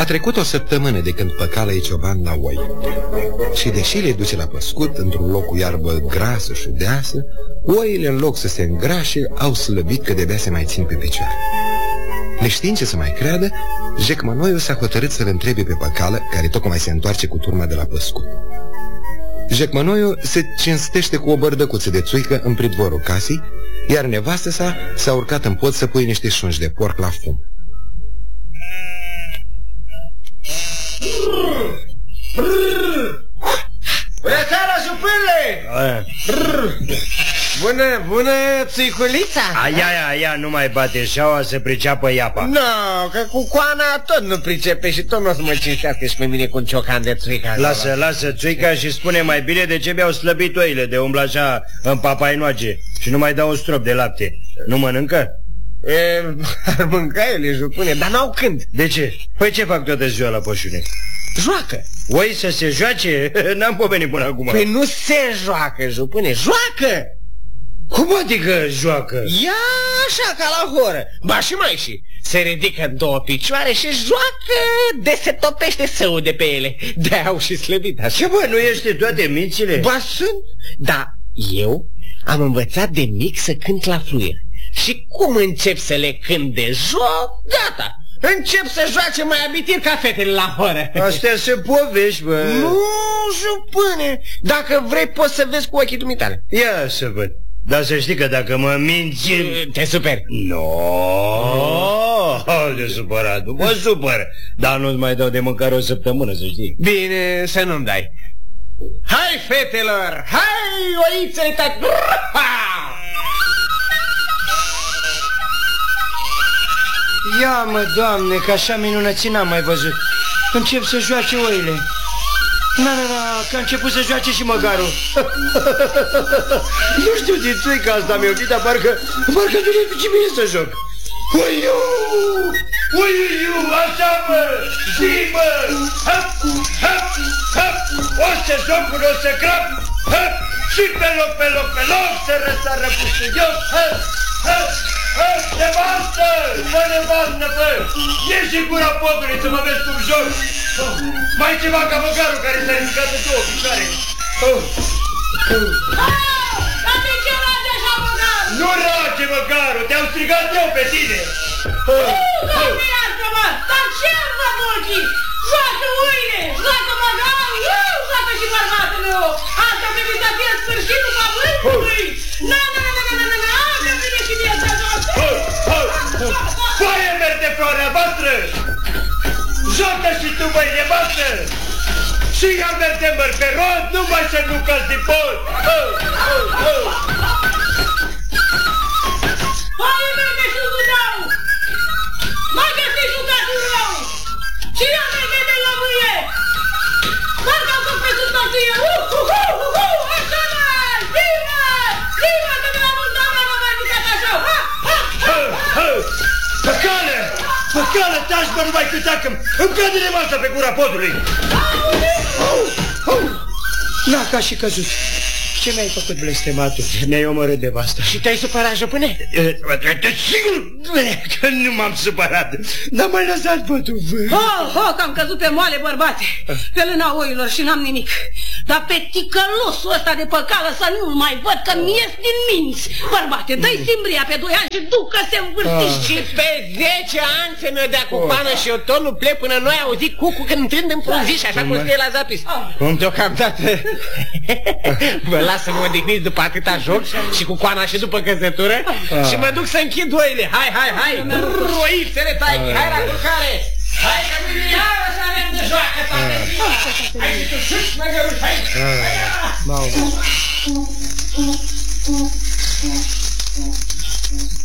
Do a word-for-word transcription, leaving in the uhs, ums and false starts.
trecut o săptămână de când păcală e cioban la oi. Și deși le duce la păscut într-un loc cu iarbă grasă și deasă, oile, în loc să se îngrașe, au slăbit că de-abia se mai țin pe picioare. Neștiind ce să mai creadă, Jecmănoiul s-a hotărât să-l întrebe pe păcală, care tocmai se întoarce cu turma de la păscut. Jecmănoiul se cinstește cu o bărdăcuță de țuică în pridvorul casei, iar nevastă sa s-a urcat în pod să pui niște șunci de porc la fum. Bună seara, jupârle! Bună, bună, țuiculița! Aia, aia, aia, nu mai bate șaua să priceapă iapa. Nu, no, că cu coana tot nu pricepe și tot nu o să mă cinstească și pe mine cu un ciocan de țuica. Lasă, lasă țuica și spune mai bine de ce mi-au slăbit oile, de umblă așa în papainoage și nu mai dau un strop de lapte. Nu mănâncă? E, ar mânca ele, jupâne, dar n-au când. De ce? Păi ce fac toată ziua la pășune? Joacă. Oi să se joace? N-am pomenit până acum. Păi nu se joacă, jupâne, joacă! Cum adică joacă? Ia așa ca la horă. Ba și mai și. Se ridică în două picioare și joacă de se topește săul de pe ele. De-aia au și slăbit așa. Ce bă, nu ești toate mințile? Ba sunt. Da, eu am învățat de mic să cânt la fluier. Și cum încep să le cânt de joc, gata. Încep să joace mai abitir ca fetele la horă. Astea se povești, bă. Nu, jupâne. Dacă vrei poți să vezi cu ochii dumitale. Ia să văd. Dar să știi că dacă mă minți... Te superi. No, de supărat, nu mă supăr. Dar nu-ți mai dau de mâncare o săptămână, să știi. Bine, să nu-mi dai. Hai, fetelor, hai, oițele tăi. Ia mă, Doamne, că așa minunății n-am mai văzut. Încep să joace oile. Na, na, na, că a început să joace și măgarul. Nu știu din țuica asta mi-a ochit, dar parcă, parcă nu e ce bine să joc. Uiu, uiu, așa mă, zi mă, hăp, hăp, hăp, o să jocul, o să crap, hăp, și pe loc, pe loc, pe loc, să răsară pustuios, hăp, hăp, hăp, nevastă, mă nevastă, bă, ieși gura podului să mă vezi cum joc. Mai ceva ca măgarul care s-a ridicat în două picioare. Oh. Oh. Dar de ce rage așa măgarul? Nu rage măgarul, te-am strigat eu pe tine. Oh. Doamne iartă-mă, dar ce mă duci? Joacă oile, joacă măgarul, joacă și bărbatul meu. Asta trebuie să fie sfârșitul pământului. Na, na, na, na, na, na, na, asta vine și mie să joc. Foaie merde, floarea voastră! Joacă și tu, băi, nevastă! Și ia merde măr pe rod, numai să nu cazi din pod! Foaie merde și gudau! Mai găsi jucatul rău! Și ia merde de lămâie! Parcă am fost pe subtoție! Uh, uh, uh, uh, uh, așa mai! Zi-mă! Zi-mă că de la mult doamna mă mai jucat așa! Ha, ha, ha, ha! Păcală! Păcală, taci, bă, nu mai câta că îmi cade nevasta pe gura podului! N-a ca și căzut. Ce mi-ai făcut, blestematul? Mi-ai omorât nevasta. Și te-ai supărat, jupâne? Sigur că nu m-am supărat. N-am mai lăsat pătul. Oh, oh, că am căzut pe moale, bărbate, pe lâna oilor și n-am nimic. Dar pe ticălosul ăsta de păcală să nu mai văd că mi-ies din minți. Bărbate, dă-i simbria pe doi ani și ducă se învârtiși. Și pe zece ani se mi-o dea cu pană și eu tot nu plec până noi auzit cucu cântând în frunziș, așa cum scrie la zapis. Deocamdată vă las să mă odihniți după atâta joc și cu coana și după căsătură și mă duc să închid oile. Hai, hai, hai, roițele taichi, hai la culcare. Hai că mâine iarăși avem de joacă toată ziua. Hai și tu șuși, măgăruși, hai. Hai.